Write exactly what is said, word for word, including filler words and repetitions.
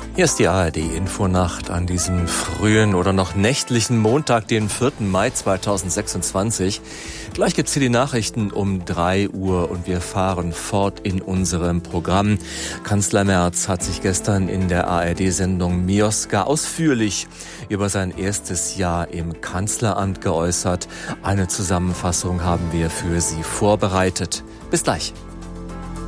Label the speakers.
Speaker 1: Hier ist die A R D-Infonacht an diesem frühen oder noch nächtlichen Montag, den vierten Mai zweitausendsechsundzwanzig. Gleich gibt's hier die Nachrichten um drei Uhr und wir fahren fort in unserem Programm. Kanzler Merz hat sich gestern in der A R D-Sendung Mioska ausführlich über sein erstes Jahr im Kanzleramt geäußert. Eine Zusammenfassung haben wir für Sie vorbereitet. Bis gleich.